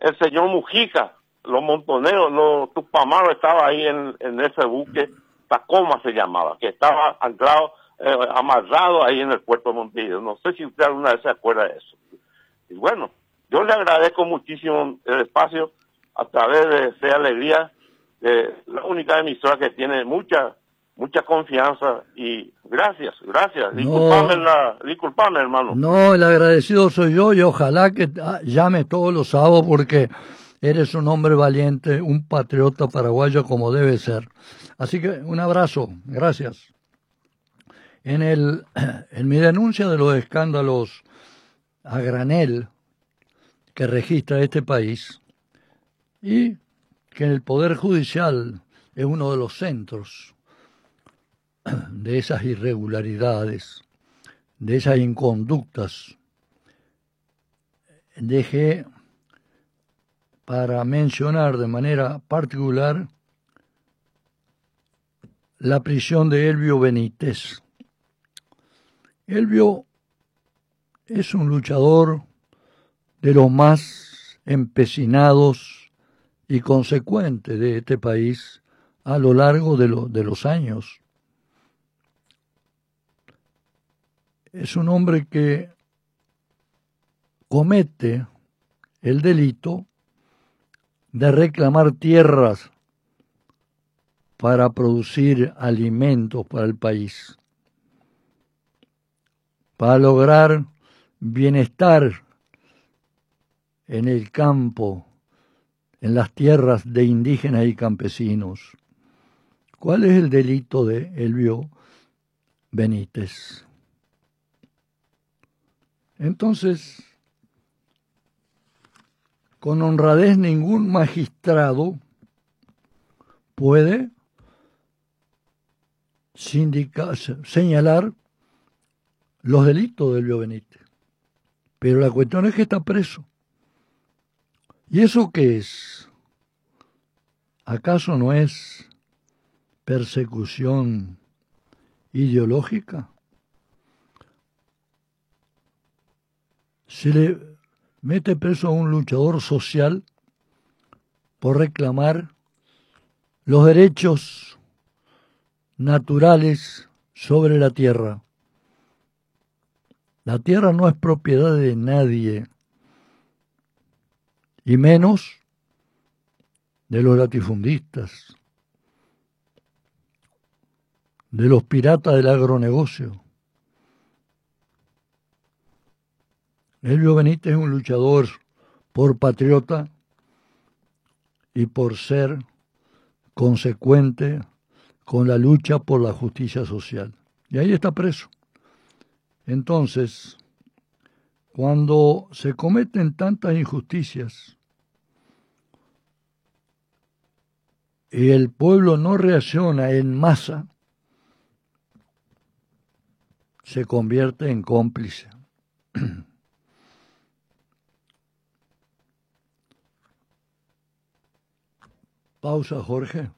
el señor Mujica, los montoneros, los tupamaros estaba ahí en ese buque, Tacoma se llamaba, que estaba anclado, amarrado ahí en el puerto de Montevideo. No sé si usted alguna vez se acuerda de eso. Y bueno, yo le agradezco muchísimo el espacio a través de Sea Alegría, la única emisora que tiene mucha confianza, y gracias. Disculpame, hermano. No, el agradecido soy yo, y ojalá que llame todos los sábados, porque eres un hombre valiente, un patriota paraguayo como debe ser. Así que un abrazo, gracias. En mi denuncia de los escándalos a granel que registra este país, y que el Poder Judicial es uno de los centros de esas irregularidades, de esas inconductas, dejé para mencionar de manera particular la prisión de Elbio Benítez. Elbio es un luchador de los más empecinados y consecuentes de este país a lo largo de los años. Es un hombre que comete el delito de reclamar tierras para producir alimentos para el país, para lograr bienestar en el campo, en las tierras de indígenas y campesinos. ¿Cuál es el delito de Elbio Benítez? Entonces, con honradez, ningún magistrado puede señalar los delitos de Elbio Benítez. Pero la cuestión es que está preso. ¿Y eso qué es? ¿Acaso no es persecución ideológica? Se le mete preso a un luchador social por reclamar los derechos naturales sobre la tierra. La tierra no es propiedad de nadie, y menos de los latifundistas, de los piratas del agronegocio. Elbio Benítez es un luchador por patriota y por ser consecuente con la lucha por la justicia social. Y ahí está preso. Entonces, cuando se cometen tantas injusticias y el pueblo no reacciona en masa, se convierte en cómplice. Pausa, Jorge.